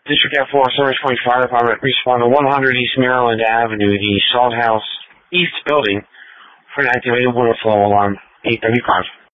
District F4 Service Point Fire Department, respond to 100 East Maryland Avenue, the Salt House East building, for an activated water flow alarm, 8:35.